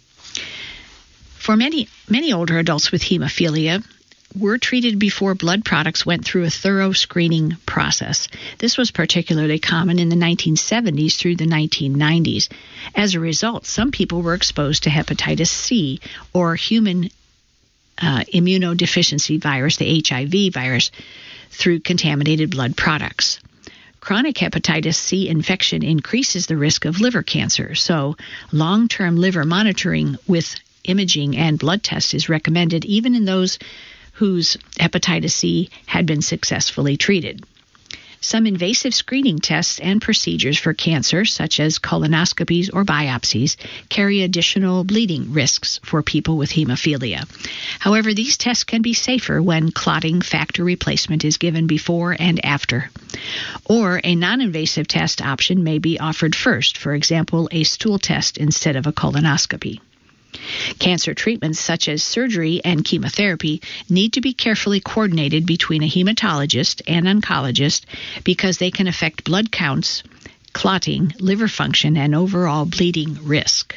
Speaker 8: For many, many older adults with hemophilia, were treated before blood products went through a thorough screening process. This was particularly common in the nineteen seventies through the nineteen nineties. As a result, some people were exposed to hepatitis C or human uh, immunodeficiency virus, the H I V virus, through contaminated blood products. Chronic hepatitis C infection increases the risk of liver cancer, so long-term liver monitoring with imaging and blood tests is recommended even in those whose hepatitis C had been successfully treated. Some invasive screening tests and procedures for cancer, such as colonoscopies or biopsies, carry additional bleeding risks for people with hemophilia. However, these tests can be safer when clotting factor replacement is given before and after. Or a non-invasive test option may be offered first, for example, a stool test instead of a colonoscopy. Cancer treatments such as surgery and chemotherapy need to be carefully coordinated between a hematologist and oncologist because they can affect blood counts, clotting, liver function, and overall bleeding risk.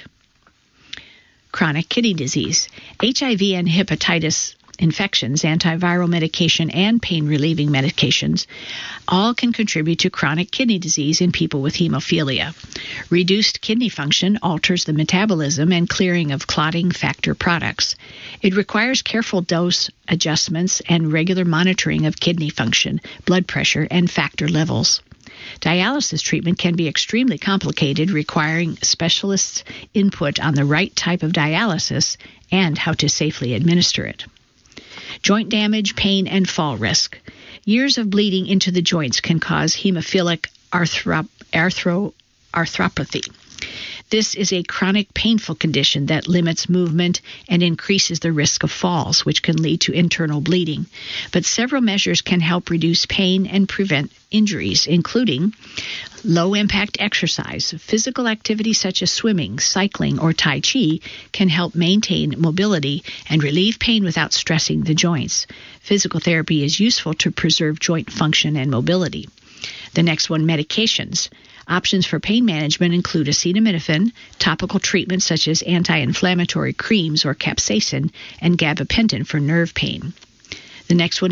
Speaker 8: Chronic kidney disease. H I V and hepatitis infections, antiviral medication, and pain-relieving medications all can contribute to chronic kidney disease in people with hemophilia. Reduced kidney function alters the metabolism and clearing of clotting factor products. It requires careful dose adjustments and regular monitoring of kidney function, blood pressure, and factor levels. Dialysis treatment can be extremely complicated, requiring specialists' input on the right type of dialysis and how to safely administer it. Joint damage, pain, and fall risk. Years of bleeding into the joints can cause hemophilic arthro- arthro- arthropathy. This is a chronic painful condition that limits movement and increases the risk of falls, which can lead to internal bleeding. But several measures can help reduce pain and prevent injuries, including low-impact exercise. Physical activity such as swimming, cycling, or Tai Chi can help maintain mobility and relieve pain without stressing the joints. Physical therapy is useful to preserve joint function and mobility. The next one, medications. Options for pain management include acetaminophen, topical treatments such as anti-inflammatory creams or capsaicin, and gabapentin for nerve pain. The next one